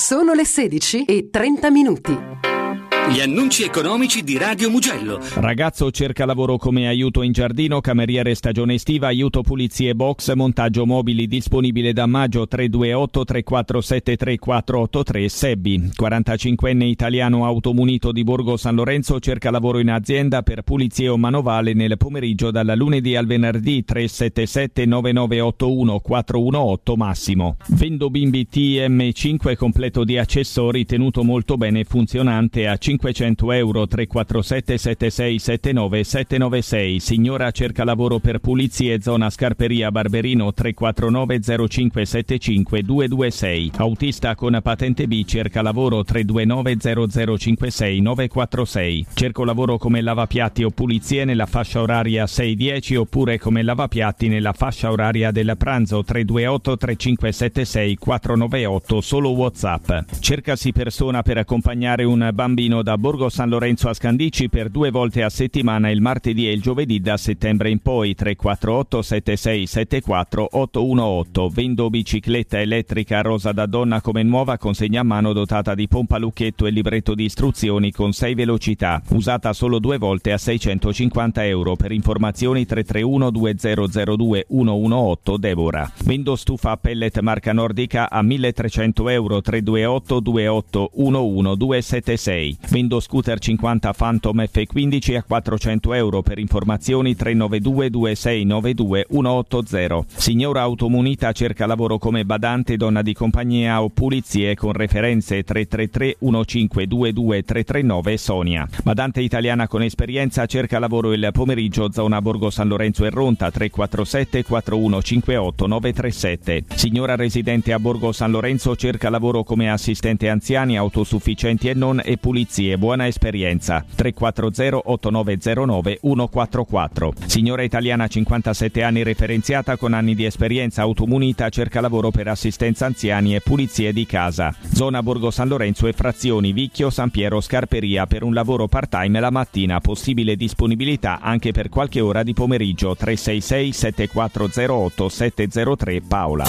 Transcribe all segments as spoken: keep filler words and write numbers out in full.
Sono le sedici e trenta minuti. Gli annunci economici di Radio Mugello. Ragazzo cerca lavoro come aiuto in giardino, cameriere stagione estiva, aiuto pulizie box, montaggio mobili, disponibile da maggio. Tre due otto tre quattro sette tre quattro otto tre. Sebbi, quarantacinquenne italiano automunito di Borgo San Lorenzo, cerca lavoro in azienda per pulizie o manovale nel pomeriggio dal lunedì al venerdì. Tre sette sette nove nove otto uno quattro uno otto massimo. Vendo bimbi T M cinque completo di accessori, tenuto molto bene e funzionante a cinquecento euro. Tre quattro sette sette sei sette nove sette nove sei. Signora cerca lavoro per pulizie zona Scarperia Barberino. Tre quattro nove zero cinque sette cinque due due sei. Autista con patente B cerca lavoro. Tre due nove zero zero cinque sei nove quattro sei. Cerco lavoro come lavapiatti o pulizie nella fascia oraria sei dieci oppure come lavapiatti nella fascia oraria del pranzo. Tre due otto tre cinque sette sei quattro nove otto. Solo WhatsApp. Cercasi persona per accompagnare un bambino da Borgo San Lorenzo a Scandicci per due volte a settimana, il martedì e il giovedì da settembre in poi. Tre quattro otto sette sei sette quattro otto uno otto. Vendo bicicletta elettrica rosa da donna come nuova, consegna a mano dotata di pompa lucchetto e libretto di istruzioni con sei velocità, usata solo due volte a seicentocinquanta euro. Per informazioni tre tre uno due zero zero due uno uno otto. Deborah. Vendo stufa a pellet marca nordica a milletrecento euro. Tre due otto due otto uno uno due sette sei. Vendo scooter cinquanta Phantom F quindici a quattrocento euro. Per informazioni tre nove due due sei nove due uno otto zero. Signora automunita cerca lavoro come badante, donna di compagnia o pulizie con referenze. Tre tre tre uno cinque due due tre tre nove. Sonia. Badante italiana con esperienza cerca lavoro il pomeriggio zona Borgo San Lorenzo e Ronta. Tre quattro sette quattro uno cinque otto nove tre sette. Signora residente a Borgo San Lorenzo cerca lavoro come assistente anziani, autosufficienti e non e pulizie. Buona esperienza. Tre quattro zero otto nove zero nove uno quattro quattro. Signora italiana cinquantasette anni referenziata con anni di esperienza automunita cerca lavoro per assistenza anziani e pulizie di casa. Zona Borgo San Lorenzo e frazioni Vicchio, San Piero, Scarperia per un lavoro part-time la mattina, possibile disponibilità anche per qualche ora di pomeriggio. Tre sei sei sette quattro zero otto sette zero tre. Paola.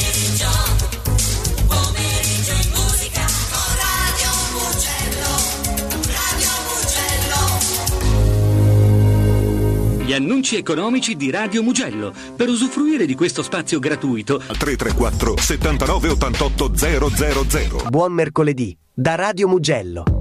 Gli annunci economici di Radio Mugello. Per usufruire di questo spazio gratuito tre tre quattro settantanove ottantotto zero zero zero. Buon mercoledì da Radio Mugello.